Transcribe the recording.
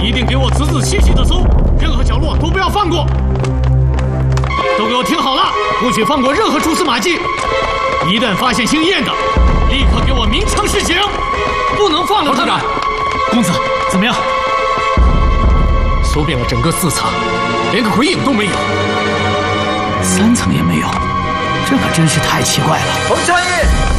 一定给我仔仔细细的搜，任何角落都不要放过。都给我听好了，不许放过任何蛛丝马迹。一旦发现姓叶的，立刻给我明枪示警，不能放了他们。公子，怎么样？搜遍了整个4层，连个鬼影都没有。3层也没有，这可真是太奇怪了。 冯传义。